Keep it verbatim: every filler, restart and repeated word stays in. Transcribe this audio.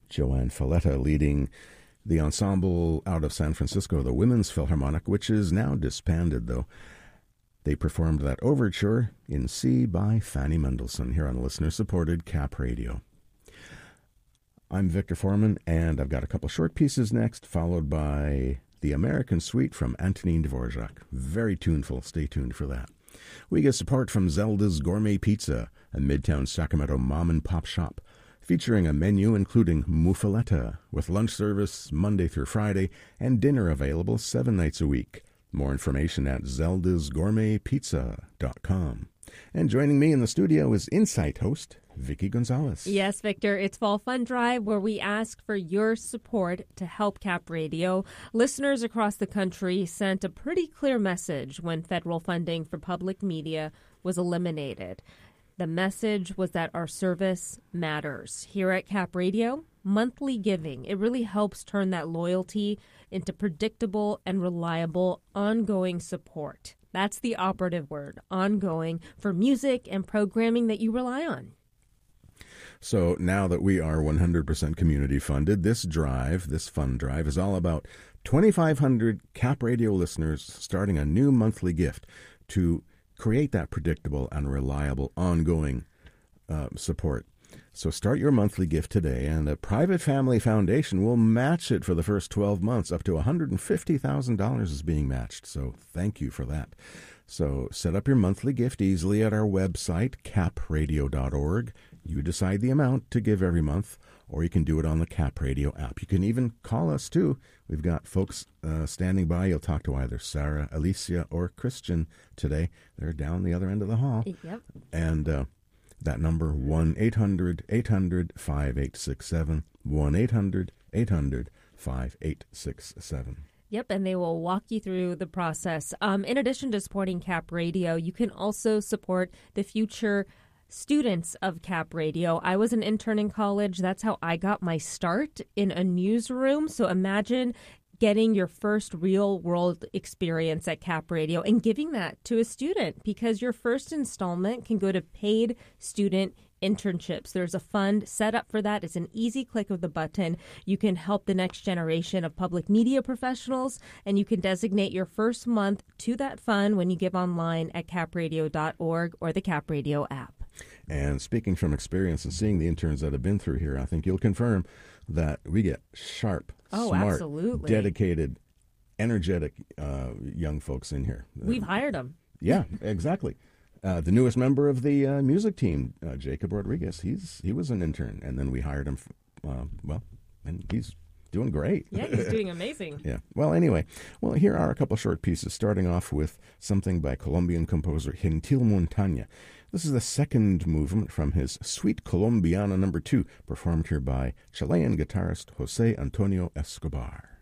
Joanne Falletta leading the ensemble out of San Francisco, the Women's Philharmonic, which is now disbanded, though. They performed that overture in C by Fanny Mendelssohn here on listener-supported Cap Radio. I'm Victor Foreman, and I've got a couple short pieces next, followed by The American Suite from Antonin Dvorak. Very tuneful. Stay tuned for that. We get support from Zelda's Gourmet Pizza, a Midtown Sacramento mom-and-pop shop, featuring a menu including muffaletta, with lunch service Monday through Friday, and dinner available seven nights a week. More information at zeldas gourmet pizza dot com. And joining me in the studio is Insight host Vicky Gonzalez. Yes, Victor, it's Fall Fund Drive, where we ask for your support to help Cap Radio. Listeners across the country sent a pretty clear message when federal funding for public media was eliminated. The message was that our service matters. Here at Cap Radio, monthly giving, it really helps turn that loyalty into predictable and reliable ongoing support. That's the operative word, ongoing, for music and programming that you rely on. So now that we are one hundred percent community funded, this drive, this fund drive, is all about twenty-five hundred Cap Radio listeners starting a new monthly gift to create that predictable and reliable ongoing uh, support. So start your monthly gift today, and the Private Family Foundation will match it for the first twelve months. Up to one hundred fifty thousand dollars is being matched, so thank you for that. So set up your monthly gift easily at our website, cap radio dot org. You decide the amount to give every month, or you can do it on the Cap Radio app. You can even call us, too. We've got folks uh, standing by. You'll talk to either Sarah, Alicia, or Christian today. They're down the other end of the hall. Yep. And uh, that number, one eight hundred eight hundred five eight six seven, one eight hundred eight hundred five eight six seven. Yep, and they will walk you through the process. Um, in addition to supporting Cap Radio, you can also support the future students of Cap Radio. I was an intern in college. That's how I got my start in a newsroom. So imagine getting your first real world experience at Cap Radio and giving that to a student, because your first installment can go to paid student internships. There's a fund set up for that. It's an easy click of the button. You can help the next generation of public media professionals, and you can designate your first month to that fund when you give online at cap radio dot org or the Cap Radio app. And speaking from experience and seeing the interns that have been through here, I think you'll confirm that we get sharp, oh, smart, absolutely. dedicated, energetic uh, young folks in here. We've uh, hired them. Yeah, exactly. Uh, the newest member of the uh, music team, uh, Jacob Rodriguez, he's he was an intern, and then we hired him. Uh, well, and he's doing great. Yeah, he's doing amazing. Yeah. Well, anyway, well, here are a couple short pieces, starting off with something by Colombian composer Gentil Montaña. This is the second movement from his Suite Colombiana number two, performed here by Chilean guitarist Jose Antonio Escobar.